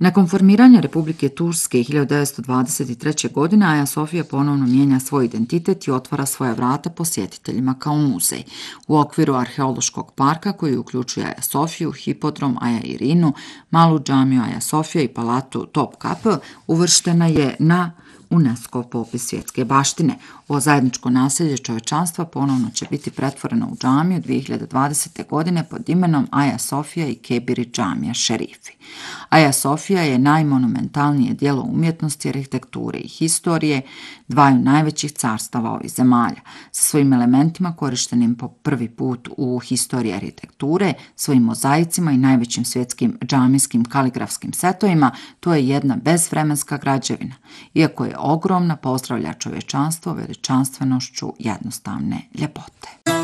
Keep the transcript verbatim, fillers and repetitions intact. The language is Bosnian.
Nakon formiranja Republike Turske hiljadu devetsto dvadeset treće. godine Aja Sofija ponovno mijenja svoj identitet i otvara svoja vrata posjetiteljima kao muzej. U okviru arheološkog parka koji uključuje Aja Sofiju, hipodrom Aja Irinu, malu džamiju Aja Sofija i palatu Topkapı uvrštena je na UNESCO popis svjetske baštine. Ovo zajedničko naselje čovječanstva ponovno će biti pretvoreno u džamiju dvije hiljade dvadesete. godine pod imenom Aja Sofija i Kebiri džamija Šerifi. Aja Sofija je najmonumentalnije djelo umjetnosti, arhitekture i historije dvaju najvećih carstava ovih zemalja. Sa svojim elementima korištenim po prvi put u historiji arhitekture, svojim mozaicima i najvećim svjetskim džamijskim kaligrafskim setovima, to je jedna bezvremenska građevina. Iako je ogromna, pozdravlja čovječanstvo veličanstvenošću jednostavne ljepote.